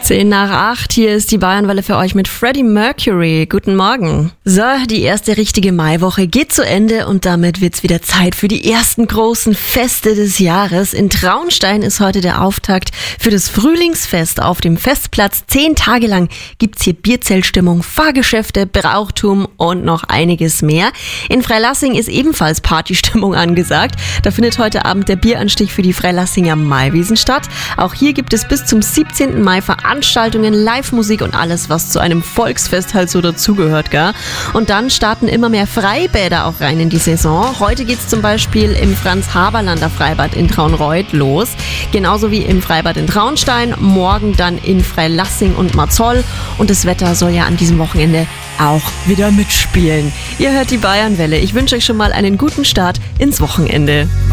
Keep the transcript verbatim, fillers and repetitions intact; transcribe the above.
Zehn nach acht, hier ist die Bayernwelle für euch mit Freddie Mercury. Guten Morgen. So, die erste richtige Maiwoche geht zu Ende und damit wird's wieder Zeit für die ersten großen Feste des Jahres. In Traunstein ist heute der Auftakt für das Frühlingsfest auf dem Festplatz. Zehn Tage lang gibt's hier Bierzeltstimmung, Fahrgeschäfte, Brauchtum und noch einiges mehr. In Freilassing ist ebenfalls Partystimmung angesagt. Da findet heute Abend der Bieranstich für die Freilassinger Maiwiesen statt. Auch hier gibt es bis zum siebzehnten Mai Veranstaltungen, Live-Musik und alles, was zu einem Volksfest halt so dazugehört, gell? Und dann starten immer mehr Freibäder auch rein in die Saison. Heute geht's zum Beispiel im Franz-Haberlander Freibad in Traunreut los, genauso wie im Freibad in Traunstein, morgen dann in Freilassing und Marzoll. Und das Wetter soll ja an diesem Wochenende auch wieder mitspielen. Ihr hört die Bayernwelle. Ich wünsche euch schon mal einen guten Start ins Wochenende.